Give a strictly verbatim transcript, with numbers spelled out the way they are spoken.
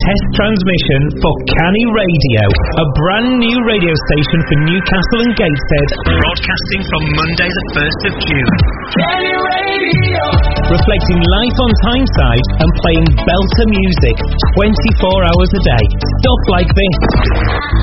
test transmission for Canny Radio, a brand new radio station for Newcastle and Gateshead, broadcasting from Monday the first of June. Canny Radio! Reflecting life on Tyneside and playing belter music twenty-four hours a day. Stuff like this.